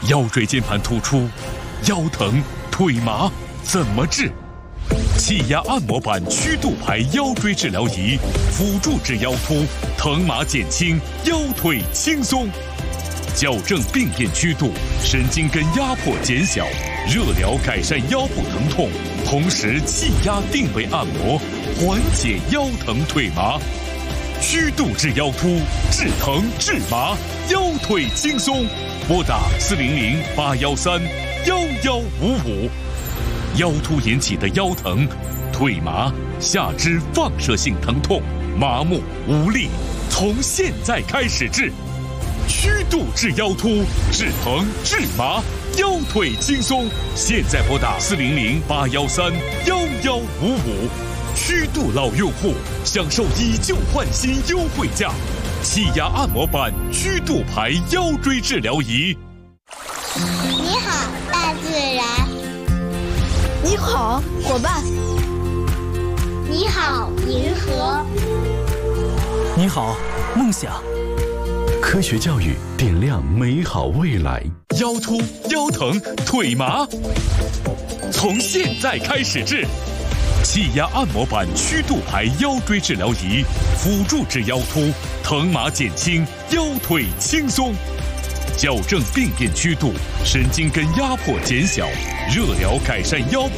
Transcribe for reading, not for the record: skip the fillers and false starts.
腰椎间盘突出、腰疼、腿麻怎么治？气压按摩板曲度排腰椎治疗仪，辅助治腰突，疼麻减轻，腰腿轻松。矫正病变曲度，神经根压迫减小，热疗改善腰部疼痛，同时气压定位按摩，缓解腰疼腿麻。曲度治腰突，治疼治麻，腰腿轻松。拨打400-813-1155。腰突引起的腰疼、腿麻、下肢放射性疼痛、麻木无力，从现在开始治。曲度治腰突，治疼治麻，腰腿轻松。现在拨打400-813-1155。曲度老用户享受以旧换新优惠价，气压按摩板曲度排腰椎治疗仪。 你好，大自然。 你好，伙伴。 你好，银河。 你好，梦想。 科学教育点亮美好未来。 腰突、腰疼、腿麻，从现在开始治。气压按摩板曲度排腰椎治疗仪，辅助治腰突，疼麻减轻，腰腿轻松。矫正病变曲度，神经根压迫减小，热疗改善腰部